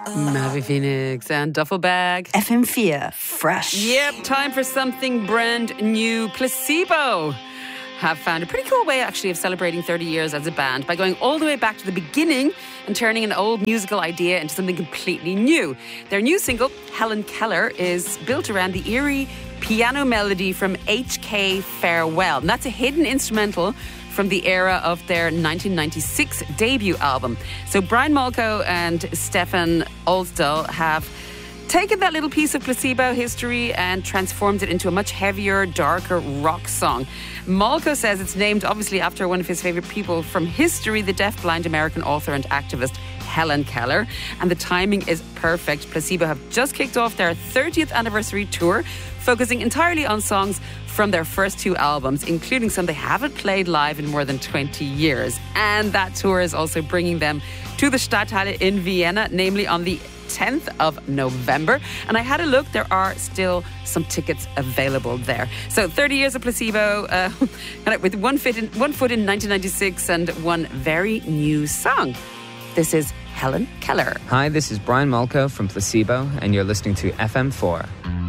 Mavi Phoenix and Duffel Bag. FM4, fresh. Yep, time for something brand new. Placebo have found a pretty cool way, actually, of celebrating 30 years as a band by going all the way back to the beginning and turning an old musical idea into something completely new. Their new single, Helen Keller, is built around the eerie piano melody from HK Farewell. And that's a hidden instrumental from the era of their 1996 debut album. So Brian Molko and Stefan Olsdal have taken that little piece of Placebo history and transformed it into a much heavier, darker rock song. Molko says it's named obviously after one of his favourite people from history, the deafblind American author and activist Helen Keller, and the timing is perfect. Placebo have just kicked off their 30th anniversary tour, focusing entirely on songs from their first two albums, including some they haven't played live in more than 20 years. And that tour is also bringing them to the Stadthalle in Vienna, namely on the 10th of November. And I had a look, there are still some tickets available there. So 30 years of Placebo, with one foot in 1996 and one very new song. This is Helen Keller. Hi, this is Brian Molko from Placebo, and you're listening to FM4.